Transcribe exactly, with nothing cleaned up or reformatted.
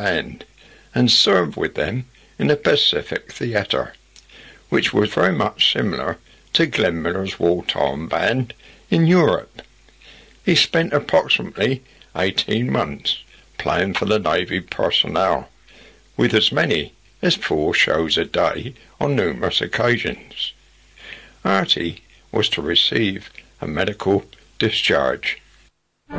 band and served with them in the Pacific Theatre, which was very much similar to Glenn Miller's Wartime Band in Europe. He spent approximately eighteen months playing for the Navy personnel, with as many as four shows a day on numerous occasions. Artie was to receive a medical discharge